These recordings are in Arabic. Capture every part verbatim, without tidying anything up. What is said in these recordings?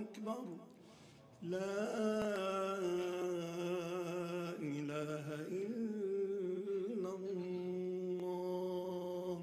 أكبر. لا إله إلا الله.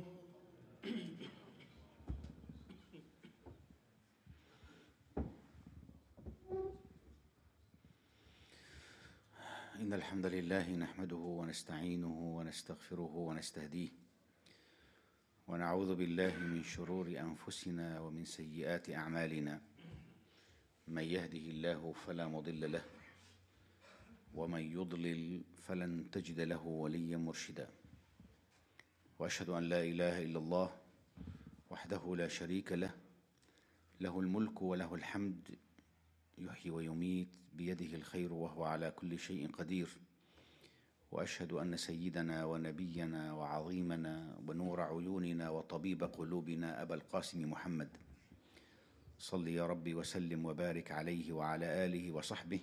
إن الحمد لله نحمده ونستعينه ونستغفره ونستهديه، ونعوذ بالله من شرور أنفسنا ومن سيئات أعمالنا. من يهده الله فلا مضل له، ومن يضلل فلن تجد له وليا مرشدا. وأشهد أن لا إله إلا الله وحده لا شريك له، له الملك وله الحمد، يحيي ويميت، بيده الخير وهو على كل شيء قدير. وأشهد أن سيدنا ونبينا وعظيمنا ونور عيوننا وطبيب قلوبنا أبا القاسم محمد، صل يا ربي وسلم وبارك عليه وعلى آله وصحبه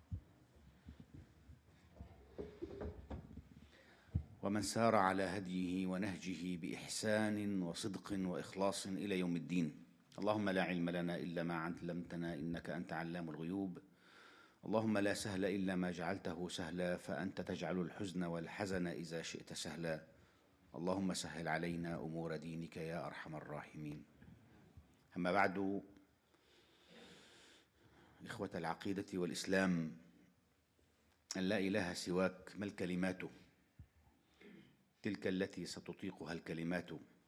ومن سار على هديه ونهجه بإحسان وصدق وإخلاص إلى يوم الدين. اللهم لا علم لنا إلا ما علمتنا إنك أنت علام الغيوب. اللهم لا سهل إلا ما جعلته سهلا، فأنت تجعل الحزن والحزن إذا شئت سهلا. اللهم سهل علينا أمور دينك يا أرحم الراحمين. أما بعد، إخوة العقيدة والإسلام، أن لا إله سواك، ما الكلمات تلك التي ستطيقها الكلمات